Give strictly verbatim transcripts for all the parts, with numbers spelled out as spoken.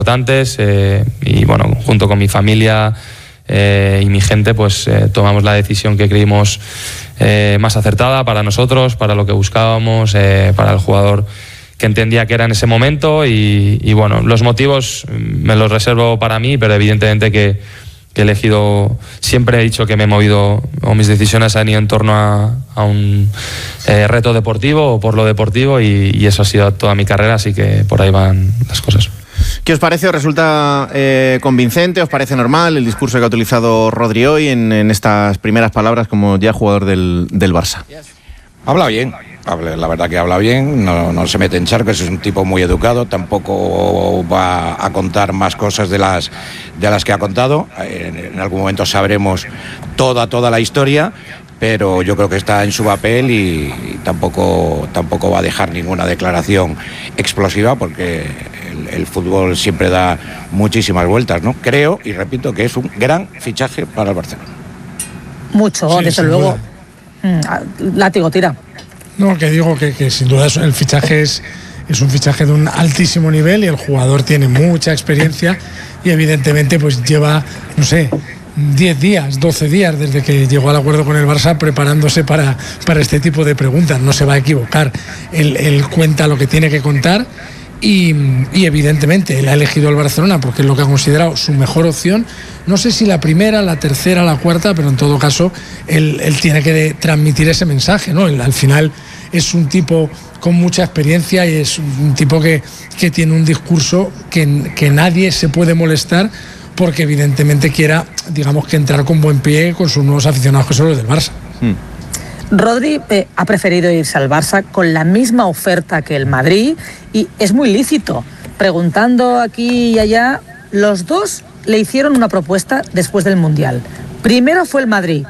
importantes eh, y bueno, junto con mi familia eh, y mi gente, pues eh, tomamos la decisión que creímos eh, más acertada para nosotros, para lo que buscábamos, eh, para el jugador que entendía que era en ese momento y, y bueno, los motivos me los reservo para mí, pero evidentemente que, que he elegido, siempre he dicho que me he movido o mis decisiones han ido en torno a, a un eh, reto deportivo o por lo deportivo y, y eso ha sido toda mi carrera, así que por ahí van las cosas. ¿Qué os parece? ¿Os resulta eh, convincente? ¿Os parece normal el discurso que ha utilizado Rodri hoy en, en estas primeras palabras como ya jugador del, del Barça? Habla bien, la verdad que habla bien, no, no se mete en charcos, es un tipo muy educado, tampoco va a contar más cosas de las, de las que ha contado, en, en algún momento sabremos toda, toda la historia, pero yo creo que está en su papel y, y tampoco, tampoco va a dejar ninguna declaración explosiva porque el, el fútbol siempre da muchísimas vueltas, ¿no? Creo, y repito, que es un gran fichaje para el Barcelona. Mucho, sí, desde luego. Mm, látigo, tira. No, que digo que, que sin duda el fichaje es, es un fichaje de un altísimo nivel y el jugador tiene mucha experiencia y evidentemente pues lleva, no sé, diez días, doce días desde que llegó al acuerdo con el Barça preparándose para, para este tipo de preguntas. No se va a equivocar, él, él cuenta lo que tiene que contar y, y evidentemente él ha elegido el Barcelona porque es lo que ha considerado su mejor opción. No sé si la primera, la tercera, la cuarta, pero en todo caso él, él tiene que de, transmitir ese mensaje, ¿no? Él, al final es un tipo con mucha experiencia y es un tipo que, que tiene un discurso que, que nadie se puede molestar porque evidentemente quiera, digamos, que entrar con buen pie con sus nuevos aficionados que son los del Barça. Hmm. Rodri eh, ha preferido irse al Barça con la misma oferta que el Madrid y es muy lícito. Preguntando aquí y allá, los dos le hicieron una propuesta después del Mundial. Primero fue el Madrid,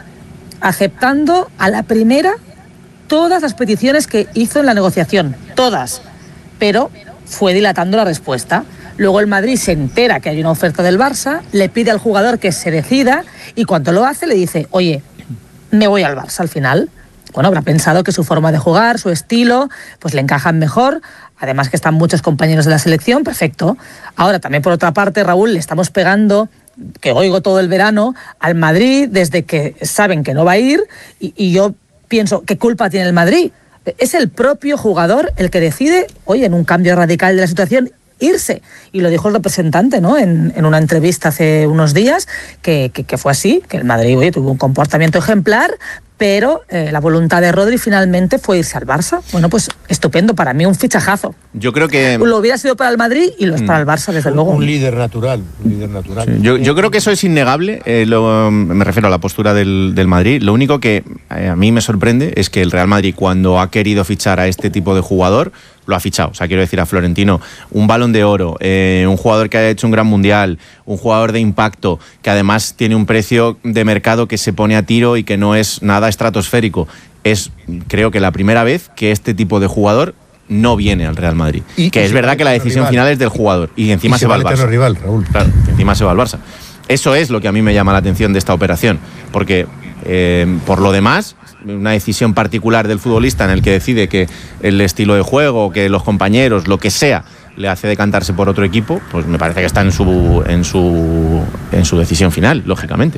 aceptando a la primera todas las peticiones que hizo en la negociación, todas, pero fue dilatando la respuesta. Luego el Madrid se entera que hay una oferta del Barça, le pide al jugador que se decida y cuando lo hace le dice, oye, me voy al Barça al final. Bueno, habrá pensado que su forma de jugar, su estilo, pues le encajan mejor. Además que están muchos compañeros de la selección, perfecto. Ahora también por otra parte, Raúl, le estamos pegando, que oigo todo el verano, al Madrid desde que saben que no va a ir y, y yo pienso, ¿qué culpa tiene el Madrid? Es el propio jugador el que decide, oye, en un cambio radical de la situación, irse. Y lo dijo el representante, ¿no? En, en una entrevista hace unos días, que, que, que fue así, que el Madrid, oye, tuvo un comportamiento ejemplar, pero eh, la voluntad de Rodri finalmente fue irse al Barça. Bueno, pues estupendo, para mí un fichajazo. Yo creo que... Lo hubiera sido para el Madrid y lo es mm. para el Barça, desde un, luego. Un líder natural. Un líder natural. Sí, yo, yo creo que eso es innegable, eh, lo, me refiero a la postura del, del Madrid. Lo único que eh, a mí me sorprende es que el Real Madrid, cuando ha querido fichar a este tipo de jugador, lo ha fichado. O sea, quiero decir, a Florentino, un Balón de Oro, eh, un jugador que ha hecho un gran mundial, un jugador de impacto, que además tiene un precio de mercado que se pone a tiro y que no es nada estratosférico. Es, creo que la primera vez que este tipo de jugador no viene al Real Madrid. Y que es verdad que la decisión final es del jugador y encima y se, se va al Barça. Rival, Raúl. Claro, encima se va al Barça. Eso es lo que a mí me llama la atención de esta operación, porque eh, por lo demás, una decisión particular del futbolista en el que decide que el estilo de juego, que los compañeros, lo que sea, le hace decantarse por otro equipo, pues me parece que está en su en su en su decisión final, lógicamente.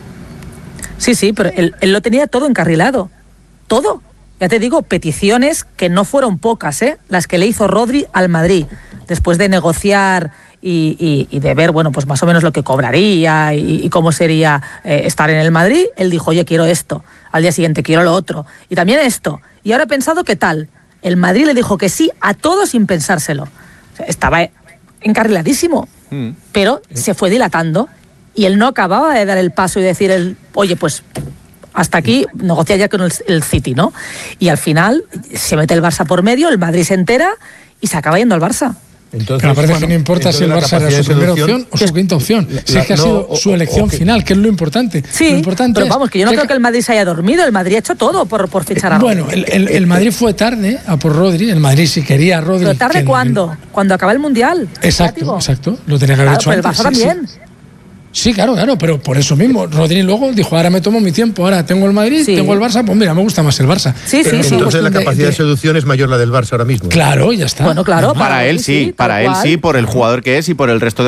Sí, sí, pero él, él lo tenía todo encarrilado, todo. Ya te digo, peticiones que no fueron pocas, ¿eh? Las que le hizo Rodri al Madrid, después de negociar y, y, y de ver, bueno, pues más o menos lo que cobraría y, y cómo sería eh, estar en el Madrid. Él dijo, oye, quiero esto. Al día siguiente, quiero lo otro. Y también esto. Y ahora he pensado, ¿qué tal? El Madrid le dijo que sí a todo sin pensárselo. O sea, estaba encarriladísimo, mm. pero ¿Eh? se fue dilatando y él no acababa de dar el paso y decir, el, oye, pues hasta aquí, negocia ya con el, el City, ¿no? Y al final se mete el Barça por medio, el Madrid se entera y se acaba yendo al Barça. Entonces, pero parece bueno, que no importa si el Barça era su primera opción o su quinta opción. La, si es que ha no, sido o, su elección okay. final, que es lo importante. Sí, lo importante pero es vamos, que yo no que creo que el Madrid se haya dormido. El Madrid ha hecho todo por, por fichar a Rodri. Bueno, el, el, el Madrid fue tarde a por Rodri. El Madrid si quería a Rodri. ¿Pero tarde cuándo? Cuando acaba el Mundial. Exacto, exacto. Lo tenía que haber claro, hecho pero antes. El Barça sí, también. Sí. Sí, claro, claro, pero por eso mismo. Rodri luego dijo, ahora me tomo mi tiempo, ahora tengo el Madrid, sí. tengo el Barça, pues mira, me gusta más el Barça. Sí, pero sí, sí. Entonces la capacidad de, de seducción es mayor la del Barça ahora mismo. Claro, ya está. Bueno, claro. Para, para él sí, sí para él cual. sí, por el jugador que es y por el resto de